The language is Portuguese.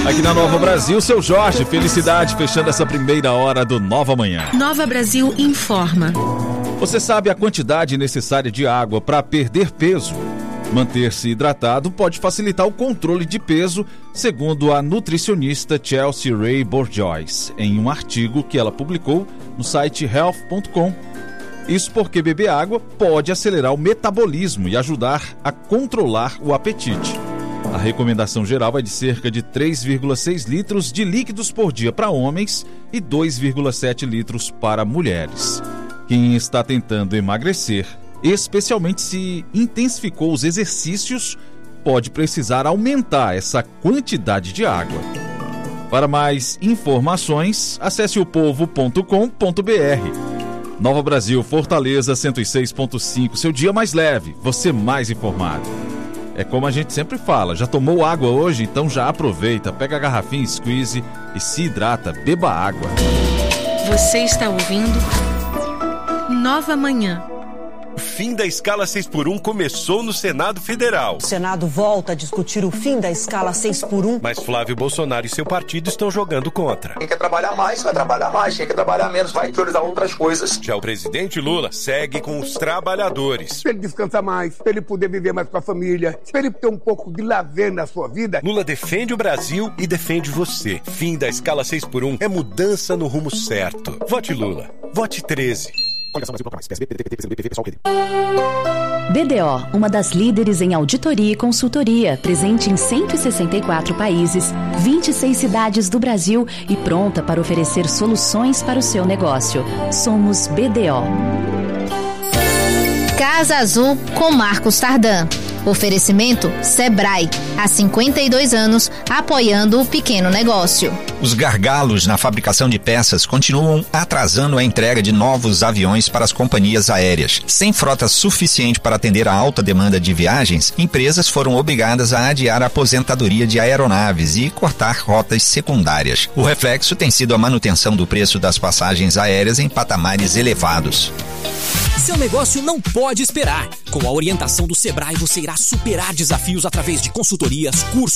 Aqui na Nova Brasil, seu Jorge, felicidade, fechando essa primeira hora do Nova Manhã. Nova Brasil informa. Você sabe a quantidade necessária de água para perder peso? Manter-se hidratado pode facilitar o controle de peso, segundo a nutricionista Chelsea Ray Bourgeois, em um artigo que ela publicou no site health.com. Isso porque beber água pode acelerar o metabolismo e ajudar a controlar o apetite. A recomendação geral é de cerca de 3,6 litros de líquidos por dia para homens e 2,7 litros para mulheres. Quem está tentando emagrecer, especialmente se intensificou os exercícios, pode precisar aumentar essa quantidade de água. Para mais informações, acesse opovo.com.br. Nova Brasil, Fortaleza 106.5, seu dia mais leve, você mais informado. É como a gente sempre fala, já tomou água hoje? Então já aproveita, pega a garrafinha, squeeze e se hidrata, beba água. Você está ouvindo Nova Manhã. O fim da escala 6x1 começou no Senado Federal. O Senado volta a discutir o fim da escala 6x1. Mas Flávio Bolsonaro e seu partido estão jogando contra. Quem quer trabalhar mais, vai trabalhar mais. Quem quer trabalhar menos, vai priorizar outras coisas. Já o presidente Lula segue com os trabalhadores. Para ele descansar mais, para ele poder viver mais com a família, para ele ter um pouco de lazer na sua vida. Lula defende o Brasil e defende você. Fim da escala 6x1 é mudança no rumo certo. Vote Lula. Vote 13. BDO, uma das líderes em auditoria e consultoria, presente em 164 países, 26 cidades do Brasil e pronta para oferecer soluções para o seu negócio. Somos BDO. Casa Azul com Marcos Tardan. Oferecimento Sebrae, há 52 anos, apoiando o pequeno negócio. Os gargalos na fabricação de peças continuam atrasando a entrega de novos aviões para as companhias aéreas. Sem frota suficiente para atender a alta demanda de viagens, empresas foram obrigadas a adiar a aposentadoria de aeronaves e cortar rotas secundárias. O reflexo tem sido a manutenção do preço das passagens aéreas em patamares elevados. Seu negócio não pode esperar. Com a orientação do Sebrae, você irá superar desafios através de consultorias, cursos,